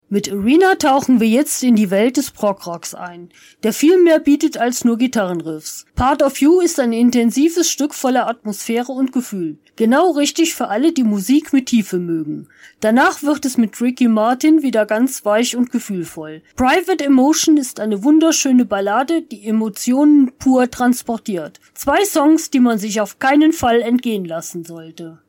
Mit Arena tauchen wir jetzt in die Welt des Prog-Rocks ein, der viel mehr bietet als nur Gitarrenriffs. Part of You ist ein intensives Stück voller Atmosphäre und Gefühl. Genau richtig für alle, die Musik mit Tiefe mögen. Danach wird es mit Ricky Martin wieder ganz weich und gefühlvoll. Private Emotion ist eine wunderschöne Ballade, die Emotionen pur transportiert. 2 Songs, die man sich auf keinen Fall entgehen lassen sollte.